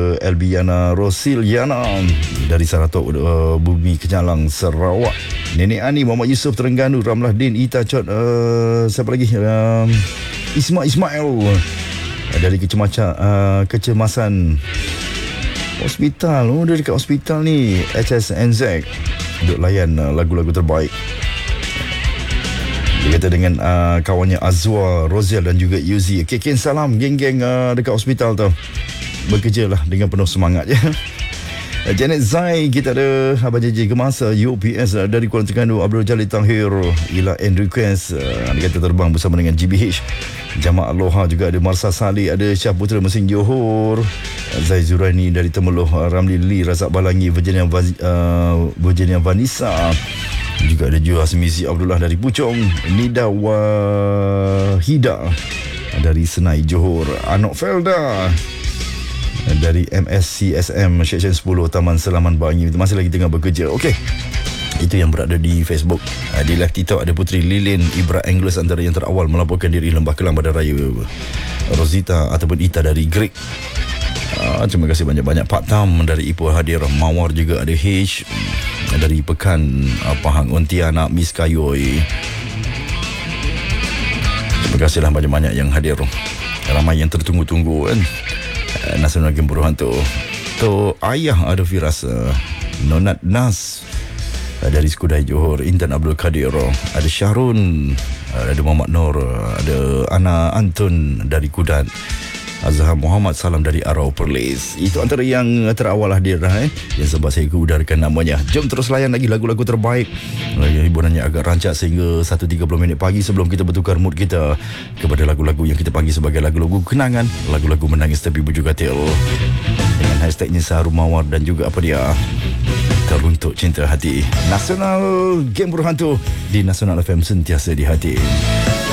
Elbiana Rosiliana dari Saratok, Bumi Kenyalang, Sarawak. Nenek Ani, Muhammad Yusof Terengganu, Ramlah Din, Ita Cot, siapa lagi? Ismail dari Kecemasan Hospital. Dia dekat hospital ni, HSNZ, duk layan lagu-lagu terbaik. Dia kata dengan kawannya Azwa, Rozial dan juga Yuzi. Kikin salam geng-geng dekat hospital tu. Bekerja lah dengan penuh semangat je. Janet Zai, kita ada Abang JJ Gemasa UPS dari Kuala Terengganu, Abdul Jalil Tahir, Ila and Request, dia kata terbang bersama dengan GBH. Jamaah Aloha juga ada, Marsa Saleh, ada Syah Putra Mesin Johor, Zai Zuraini dari Temeloh, Ramli Lee, Razak Balangi, Virginia Vanessa. Juga ada Juhas Mizi Abdullah dari Puchong, Nida Wahida dari Senai Johor, Anok Felda dari MSCSM Seksyen 10 Taman Selaman Bangi, masih lagi tengah bekerja. Okey, itu yang berada di Facebook. Di live TikTok ada Putri Lilin Ibra Anglers, antara yang terawal melaporkan diri Lembah Kelang pada Raya. Rosita ataupun Ita dari Greek. Terima kasih banyak-banyak. Pak Tam dari Ipoh hadir. Mawar juga ada. H dari Pekan Pahang, Ontianak, Miss Kayoy. Terima kasihlah banyak-banyak yang hadir. Ramai yang tertunggu-tunggu kan. Nasional Game Berhantu. Tu ayah ada Firas, Nonat Nas dari Skudai Johor, Intan Abdul Kadir, ada Syahrun, ada Muhammad Nur, ada Ana Antun dari Kudat, Azhar Muhammad Salam dari Arau Perlis. Itu antara yang terawal hadir yang sebab saya udarkan namanya. Jom terus layan lagi lagu-lagu terbaik. Hiburannya agak rancak sehingga 1.30 minit pagi sebelum kita bertukar mood kita kepada lagu-lagu yang kita panggil sebagai lagu-lagu kenangan, lagu-lagu menangis tapi berjuga til, dengan hashtagnya Saharu Mawar dan juga apa dia, Teruntuk Cinta Hati. Nasional Game Berhantu di Nasional FM, sentiasa di hati.